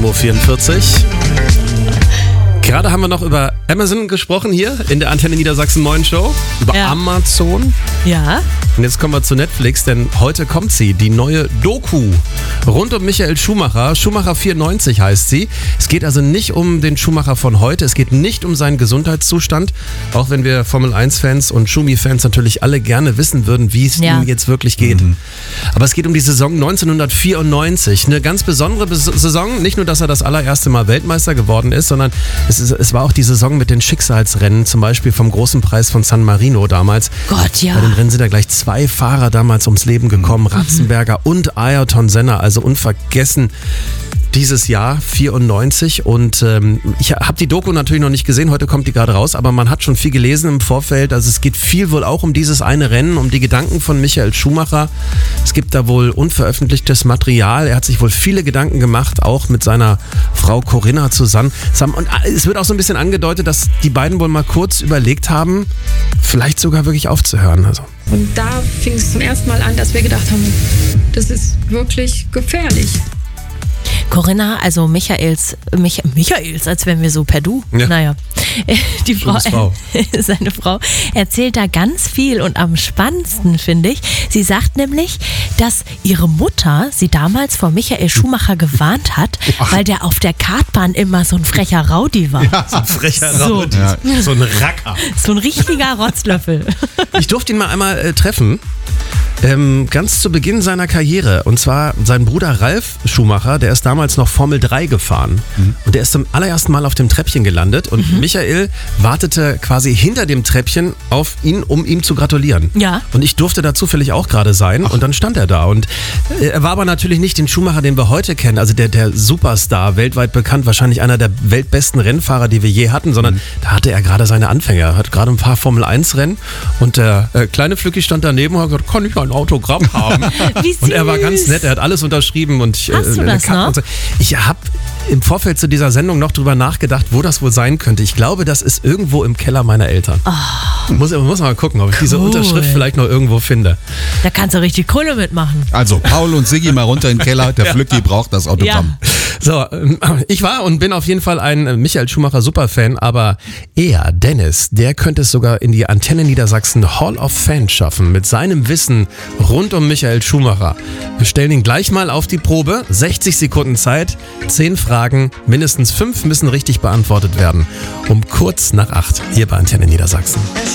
44. Gerade haben wir noch über Amazon gesprochen hier in der Antenne Niedersachsen Moin Show. Über Amazon. Ja. Und jetzt kommen wir zu Netflix, denn heute kommt sie, die neue Doku rund um Michael Schumacher. Schumacher 94 heißt sie. Es geht also nicht um den Schumacher von heute. Es geht nicht um seinen Gesundheitszustand. Auch wenn wir Formel-1-Fans und Schumi-Fans natürlich alle gerne wissen würden, wie es ihm jetzt wirklich geht. Aber es geht um die Saison 1994. Eine ganz besondere Saison. Nicht nur, dass er das allererste Mal Weltmeister geworden ist, sondern es war auch die Saison mit den Schicksalsrennen, zum Beispiel vom Großen Preis von San Marino damals. Gott, ja. Bei dem Rennen sind ja gleich 2 Fahrer damals ums Leben gekommen, Ratzenberger und Ayrton Senna, also unvergessen dieses Jahr 94 und ich habe die Doku natürlich noch nicht gesehen, heute kommt die gerade raus, aber man hat schon viel gelesen im Vorfeld, also es geht viel wohl auch um dieses eine Rennen, um die Gedanken von Michael Schumacher. Es gibt da wohl unveröffentlichtes Material, er hat sich wohl viele Gedanken gemacht, auch mit seiner Frau Corinna zusammen und es wird auch so ein bisschen angedeutet, dass die beiden wohl mal kurz überlegt haben, vielleicht sogar wirklich aufzuhören. Also. Und da fing es zum ersten Mal an, dass wir gedacht haben, das ist wirklich gefährlich. Corinna, also Michaels, als wären wir so per Du. Ja. Naja, die Frau, Seine Frau erzählt da ganz viel und am spannendsten finde ich, sie sagt nämlich, dass ihre Mutter sie damals vor Michael Schumacher gewarnt hat, weil der auf der Kartbahn immer so ein frecher Rowdy war. Ja, so ein frecher Rowdy. So ein Racker. So ein richtiger Rotzlöffel. Ich durfte ihn mal einmal treffen. Ganz zu Beginn seiner Karriere. Und zwar sein Bruder Ralf Schumacher, der ist damals noch Formel 3 gefahren. Und der ist zum allerersten Mal auf dem Treppchen gelandet. Und Michael wartete quasi hinter dem Treppchen auf ihn, um ihm zu gratulieren. Ja. Und ich durfte da zufällig auch gerade sein. Und dann stand er da. Und er war aber natürlich nicht den Schumacher, den wir heute kennen. Also der Superstar, weltweit bekannt, wahrscheinlich einer der weltbesten Rennfahrer, die wir je hatten. Sondern da hatte er gerade seine Anfänge. Er hat gerade ein paar Formel 1 Rennen. Und der kleine Flücki stand daneben und hat gesagt, kann ich ein Autogramm haben? Wie süß. Und er war ganz nett, er hat alles unterschrieben. Und hast du das noch? So. Ich habe im Vorfeld zu dieser Sendung noch drüber nachgedacht, wo das wohl sein könnte. Ich glaube, das ist irgendwo im Keller meiner Eltern. Oh. Muss mal gucken, ob ich diese Unterschrift vielleicht noch irgendwo finde. Da kannst du richtig Kohle mitmachen. Also Paul und Siggi mal runter in den Keller, der Flücki braucht das Autogramm. Ja. So, ich war und bin auf jeden Fall ein Michael Schumacher Superfan, aber er, Dennis, der könnte es sogar in die Antenne Niedersachsen Hall of Fame schaffen mit seinem Wissen rund um Michael Schumacher. Wir stellen ihn gleich mal auf die Probe. 60 Sekunden Zeit, 10 Fragen, mindestens 5 müssen richtig beantwortet werden. Um kurz nach 8 hier bei Antenne Niedersachsen.